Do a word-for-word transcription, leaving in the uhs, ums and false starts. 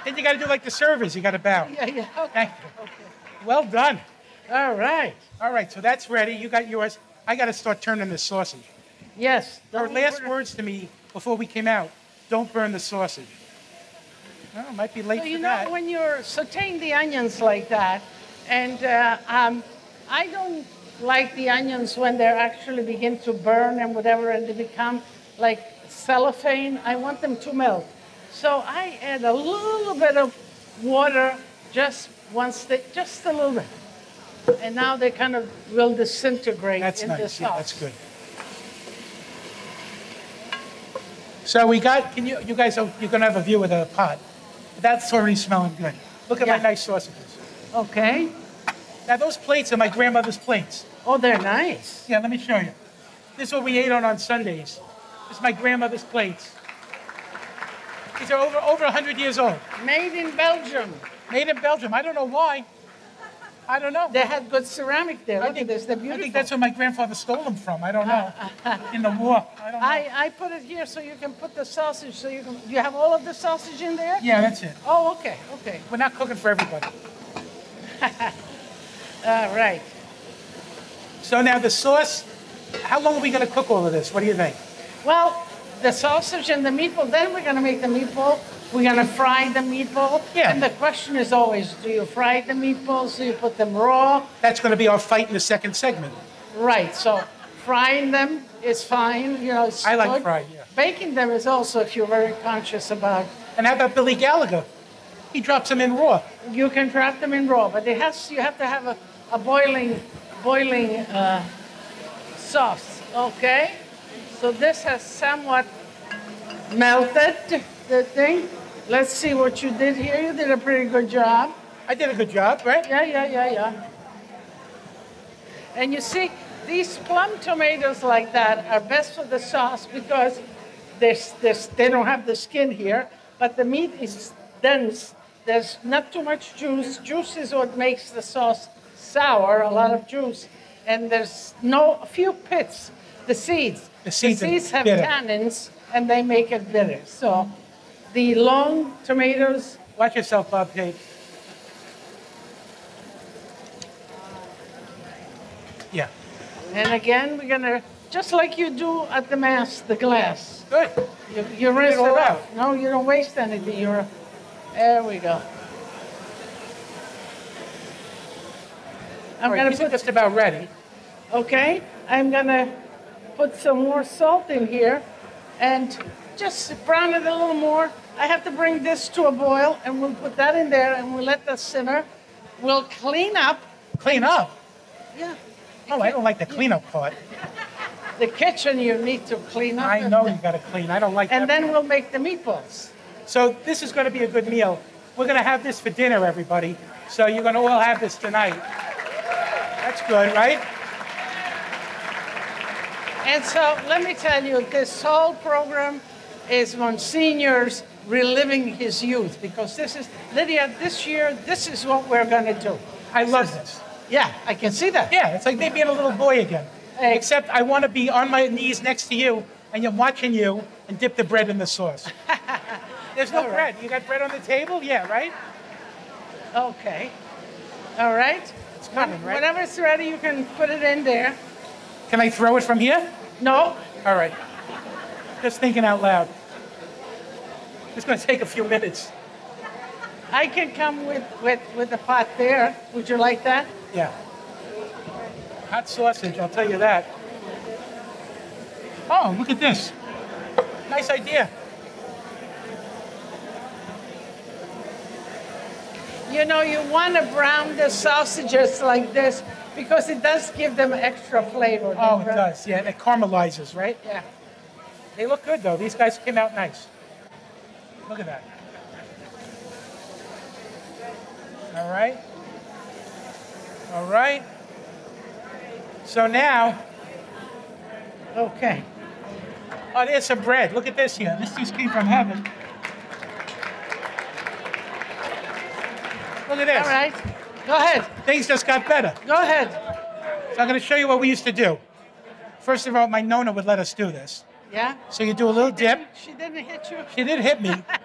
Then you got to do like the servers. You got to bow. Yeah, yeah. Okay. Thank you. Okay. Well done. All right. All right, so that's ready. You got yours. I got to start turning the sausage. Yes. Her don't last put it- words to me before we came out, don't burn the sausage. Well, it might be late So for you know that. when you're sautéing the onions like that, and uh, um, I don't like the onions when they actually begin to burn and whatever, and they become like cellophane. I want them to melt. So I add a little bit of water, just once they, just a little bit, and now they kind of will disintegrate That's in the nice. Yeah, sauce. that's good. So we got, can you, you guys, are- you're going to have a view of the pot. That's already smelling good. Look at Yeah. my nice sausages. Okay. Now, those plates are my grandmother's plates. Oh, they're nice. Yeah, let me show you. This is what we ate on on Sundays. This is my grandmother's plates. These are over, over one hundred years old. Made in Belgium. Made in Belgium. I don't know why. I don't know. They had good ceramic there. I Look think, at this. They're I beautiful. think that's where my grandfather stole them from. I don't know. In the war. I don't know. I, I put it here so you can put the sausage. So you can. You have all of the sausage in there? Yeah, that's it. Oh, okay, okay. We're not cooking for everybody. All right. So now the sauce, how long are we going to cook all of this? What do you think? Well, the sausage and the meatball. Then we're gonna make the meatball. We're gonna fry the meatball. Yeah. And the question is always, do you fry the meatballs? Do you put them raw? That's going to be our fight in the second segment. Right. So frying them is fine. You know, it's I like good. fried, yeah. Baking them is also if you're very conscious about. And how about Billy Gallagher? He drops them in raw. You can drop them in raw, but it has you have to have a, a boiling boiling uh, sauce. Okay, so this has somewhat melted the thing. Let's see what you did here. You did a pretty good job. I did a good job, right? Yeah, yeah, yeah, yeah. And you see, these plum tomatoes like that are best for the sauce because there's, there's, they don't have the skin here, but the meat is dense. There's not too much juice. Juice is what makes the sauce sour, a lot of juice. And there's no, a few pits, the seeds. The seeds are have bitter. tannins and they make it bitter. So the long tomatoes, Watch yourself, Bob Tate. Yeah, and again, we're gonna, just like you do at the mass, the glass. good. You, you rinse it all it out. out. No, you don't waste anything. You're, there we go. I'm All right, gonna these are put, just about ready. okay, I'm gonna put some more salt in here and just brown it a little more. I have to bring this to a boil and we'll put that in there and we'll let that simmer. We'll clean up. Clean up. Yeah. Oh, I don't like the cleanup part. The kitchen you need to clean up. I know you got to clean. I don't like And that. then we'll make the meatballs. So this is going to be a good meal. We're going to have this for dinner, everybody. So you're going to all have this tonight. That's good, right? And so let me tell you, this whole program is Monsignor's reliving his youth because this is, Lydia, this year, this is what we're going to do. I love this. Yeah, I can see that. Yeah, it's like me being a little boy again. Hey. Except I want to be on my knees next to you, and I'm watching you and dip the bread in the sauce. There's no All right. bread. You got bread on the table? Yeah, right? Okay. All right. It's coming, right? Whenever it's ready, you can put it in there. Can I throw it from here? No. All right. Just thinking out loud. It's going to take a few minutes. I can come with, with, with the pot there. Would you like that? Yeah. Hot sausage, I'll tell you that. Oh, look at this. Nice idea. You know, you want to brown the sausages like this because it does give them extra flavor. Oh, it does. Yeah, it caramelizes, right? Yeah. They look good, though. These guys came out nice. Look at that. All right. All right. So now, Okay. oh, there's some bread. Look at this here. This just came from heaven. Look at this. All right. Go ahead. Things just got better. Go ahead. So I'm going to show you what we used to do. First of all, my Nona would let us do this. Yeah? So you do a little dip. She didn't hit you? She did hit me.